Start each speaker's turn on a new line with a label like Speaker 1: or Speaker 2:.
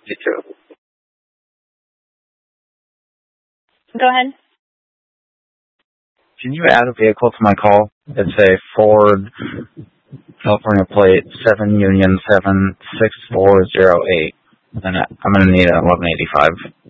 Speaker 1: 52.
Speaker 2: Go ahead.
Speaker 1: Can you add a vehicle to my call? It's a Ford California plate 7 Union 76408. Then I'm going to need an 1185.